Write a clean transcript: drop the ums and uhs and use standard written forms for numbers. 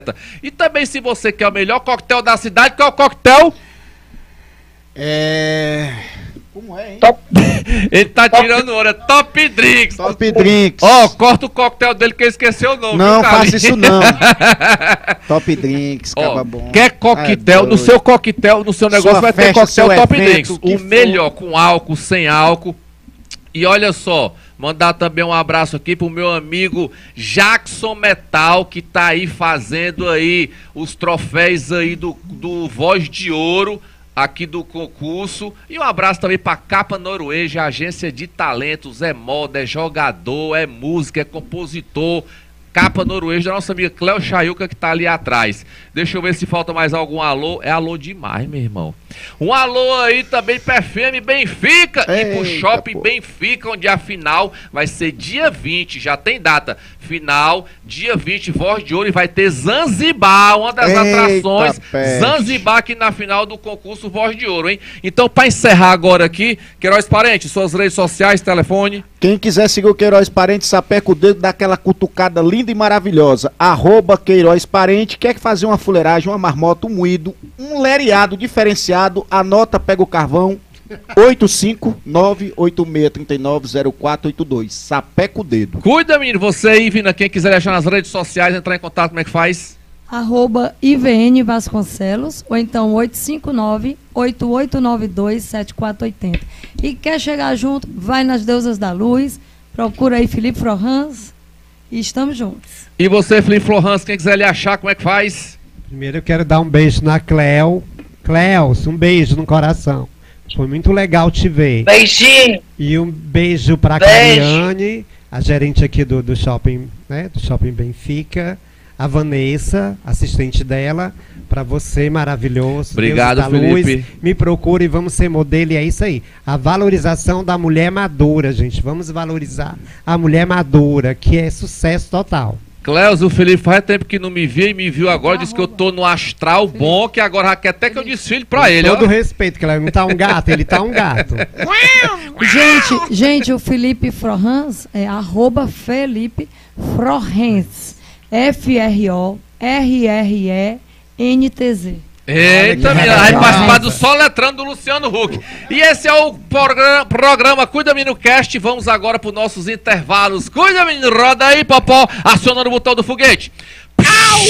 E também, se você quer o melhor coquetel da cidade, qual é o coquetel? Como é, hein? Ele tá tirando hora. Top Drinks. Top Drinks. Ó, corta o coquetel dele que eu esqueci o nome. Não, viu, faça isso não. Top Drinks, caba bom. Quer coquetel? No seu coquetel, no seu negócio Sua vai ter festa, coquetel seu Top evento, Drinks. o que O for. melhor, com álcool, sem álcool. E olha só, mandar também um abraço aqui pro meu amigo Jackson Metal, que tá aí fazendo aí os troféus aí do Voz de Ouro aqui do concurso. E um abraço também pra Capa Norueja, agência de talentos, é moda, é jogador, é música, é compositor. Capa Norueja da nossa amiga Cleo Chayuca, que tá ali atrás. Deixa eu ver se falta mais algum alô. É alô demais, meu irmão. Um alô aí também pra FM Benfica e pro Shopping Benfica, onde a final vai ser dia 20, já tem data. Final, dia 20, Voz de Ouro, e vai ter Zanzibar, uma das atrações. Zanzibar aqui na final do concurso Voz de Ouro, hein? Então, pra encerrar agora aqui, Queiroz Parente, suas redes sociais, telefone. Quem quiser seguir o Queiroz Parente, sapeca o dedo, dá aquela cutucada linda e maravilhosa. @Queiroz Parente. Quer fazer uma fuleiragem, uma marmota, um moído, um lereado diferenciado, anota, pega o carvão. 859-8639-0482. Sapeca o dedo. Cuida, menino. Você aí, Vina, quem quiser achar nas redes sociais, entrar em contato, como é que faz? @IVN Vasconcelos, ou então 859-8892-7480. E quer chegar junto, vai nas Deusas da Luz, procura aí Felipe Florans e estamos juntos. E você, Felipe Florans, quem quiser lhe achar, como é que faz? Primeiro eu quero dar um beijo na Cleo. Cleos, um beijo no coração. Foi muito legal te ver. Beijinho. E um beijo pra Cariane, a gerente aqui do shopping, né? Do Shopping Benfica. A Vanessa, assistente dela. Pra você, maravilhoso. Obrigado, Felipe. Luz, me procure e vamos ser modelo. E é isso aí. A valorização da mulher madura, gente. Vamos valorizar a mulher madura, que é sucesso total. Cleus, o Felipe faz tempo que não me via e me viu agora, disse que eu tô no astral bom, que agora já quer até que eu desfile pra ele, ó. Todo respeito, Cleus, não tá um gato, ele tá um gato. Gente, o Felipe Florans é @Felipe Florens. FRORRENTZ. Eita, menina, vai participar do Soletrando do Luciano Huck. E esse é o programa Cuida Menino Cast. Vamos agora para os nossos intervalos. Cuida, menino, roda aí, Popó, acionando o botão do foguete. Pau!